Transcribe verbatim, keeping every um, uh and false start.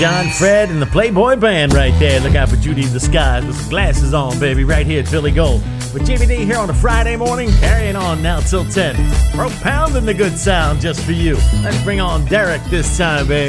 John, Fred, and the Playboy Band right there. Look out for Judy in the Skies with some glasses on, baby, right here at Philly Gold. With J B D here on a Friday morning, carrying on now till ten. Propounding the good sound just for you. Let's bring on Derek this time, baby.